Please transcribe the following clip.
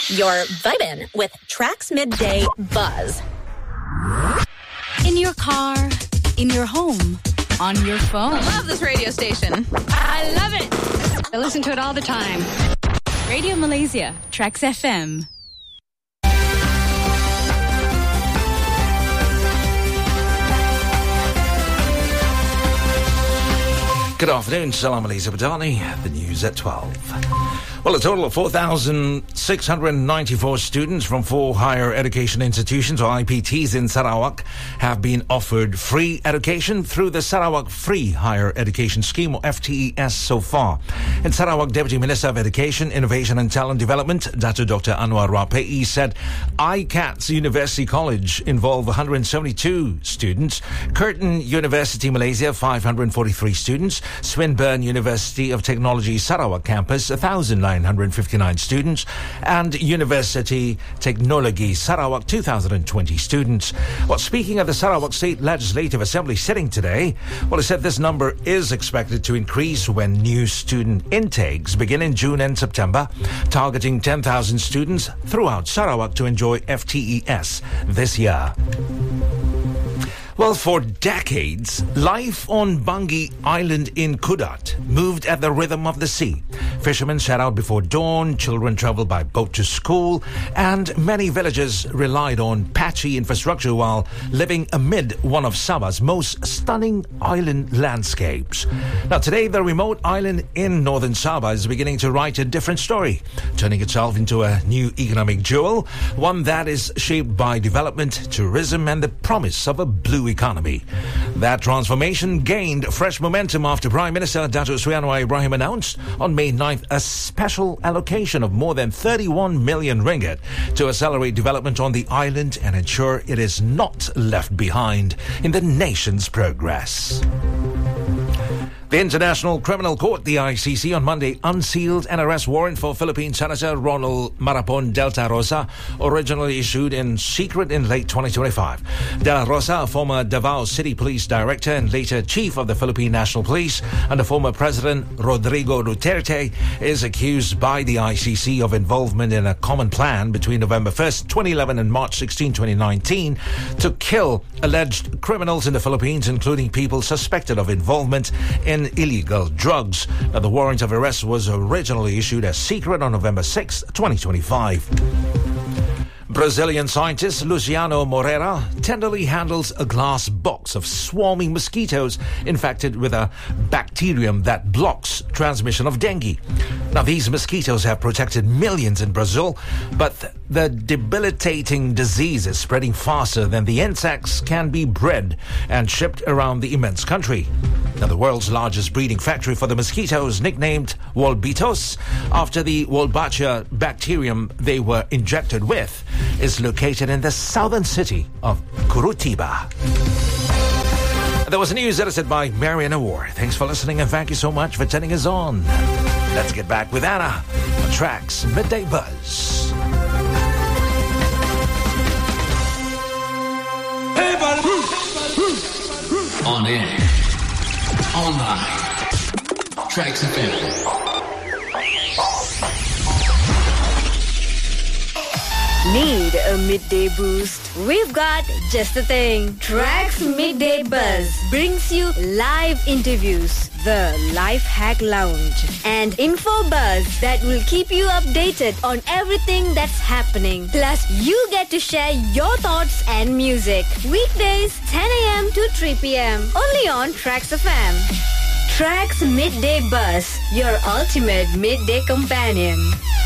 You're vibing with Trax Midday Buzz. In your car, in your home, on your phone. I love this radio station. I love it. I listen to it all the time. Radio Malaysia, Trax FM. Good afternoon, Salam Malaysia Badani. The news at 12. Well, a total of 4,694 students from 4 higher education institutions, or IPTs, in Sarawak have been offered free education through the Sarawak Free Higher Education Scheme, or FTES, so far. In Sarawak, Deputy Minister of Education, Innovation and Talent Development, Dato Dr. Anwar Rapei, said ICATS University College involved 172 students, Curtin University Malaysia 543 students, Swinburne University of Technology Sarawak campus 1,959 students, and University Technology Sarawak 2,020 students. Well, speaking of the Sarawak State Legislative Assembly sitting today, well, it said this number is expected to increase when new student intakes begin in June and September, targeting 10,000 students throughout Sarawak to enjoy FTES this year. Well, for decades, life on Bangi Island in Kudat moved at the rhythm of the sea. Fishermen set out before dawn, children traveled by boat to school, and many villagers relied on patchy infrastructure while living amid one of Sabah's most stunning island landscapes. Now, today, the remote island in northern Sabah is beginning to write a different story, turning itself into a new economic jewel, one that is shaped by development, tourism, and the promise of a blue economy. That transformation gained fresh momentum after Prime Minister Datuk Seri Anwar Ibrahim announced on May 9th a special allocation of more than 31 million ringgit to accelerate development on the island and ensure it is not left behind in the nation's progress. The International Criminal Court, the ICC, on Monday unsealed an arrest warrant for Philippine Senator Ronald Marapon Delta Rosa, originally issued in secret in late 2025. De La Rosa, a former Davao City Police Director and later Chief of the Philippine National Police under former President Rodrigo Duterte, is accused by the ICC of involvement in a common plan between November 1st, 2011 and March 16, 2019 to kill alleged criminals in the Philippines, including people suspected of involvement in illegal drugs. Now, the warrant of arrest was originally issued as secret on November 6, 2025. Brazilian scientist Luciano Moreira tenderly handles a glass box of swarming mosquitoes infected with a bacterium that blocks transmission of dengue. Now, these mosquitoes have protected millions in Brazil, but the debilitating disease is spreading faster than the insects can be bred and shipped around the immense country. Now, the world's largest breeding factory for the mosquitoes, nicknamed Wolbitos, after the Wolbachia bacterium they were injected with, is located in the southern city of Curitiba. That was news edited by Mariana Ward. Thanks for listening and thank you so much for turning us on. Let's get back with Anna on Trax Midday Buzz. Hey, buddy. On air. Online. Trax FM. Need a midday boost? We've got just the thing. Trax Midday Buzz brings you live interviews, the Life Hack Lounge, and info buzz that will keep you updated on everything that's happening. Plus, you get to share your thoughts and music. Weekdays, 10 a.m. to 3 p.m. Only on Trax FM. Trax Midday Buzz, your ultimate midday companion.